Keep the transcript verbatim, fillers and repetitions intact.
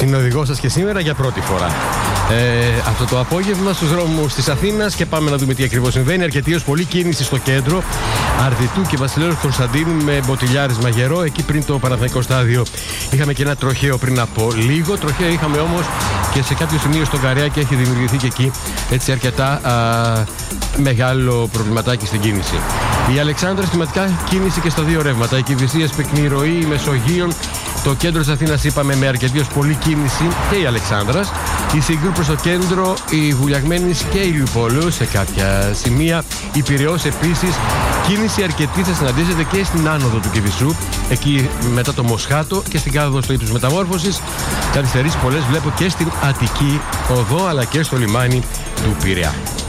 Συνοδηγώ σας και σήμερα για πρώτη φορά. Ε, αυτό το απόγευμα στους δρόμους της Αθήνας και πάμε να δούμε τι ακριβώς συμβαίνει. Αρκετή ως πολύ κίνηση στο κέντρο Αρδιτού και Βασιλέως Κωνσταντίνου με μποτιλιάρισμα γερό. Εκεί πριν το Παναθηναϊκό στάδιο είχαμε και ένα τροχαίο πριν από λίγο. Τροχαίο είχαμε όμως και σε κάποιο σημείο στον Καριάκη, έχει δημιουργηθεί και εκεί έτσι αρκετά α, μεγάλο προβληματάκι στην κίνηση. Η Αλεξάνδρα σχηματικά κίνηση και στα δύο ρεύματα. Η Κηφισίας, πυκνή ροή, Μεσογείων. Το κέντρο της Αθήνας είπαμε με αρκετή ως πολύ κίνηση και η Αλεξάνδρας. Η Συγκρού προς το κέντρο, η Βουλιαγμένης και η Ηλιουπόλεως σε κάποια σημεία. Η Πειραιώς επίσης. Κίνηση αρκετή θα συναντήσετε και στην άνοδο του Κηφισού, εκεί μετά το Μοσχάτο και στην κάδο στο ύψος Μεταμόρφωσης. Καθυστερήσεις πολλές βλέπω και στην Αττική Οδό αλλά και στο λιμάνι του Πειραιά.